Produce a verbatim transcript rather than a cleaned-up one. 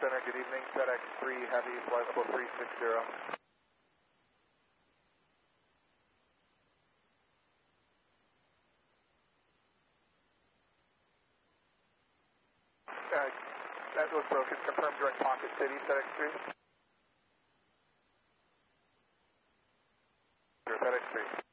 Center, good evening. FedEx three Heavy, flight level three six zero. Uh, that was broken. Confirm direct Pocket City, FedEx three. FedEx three.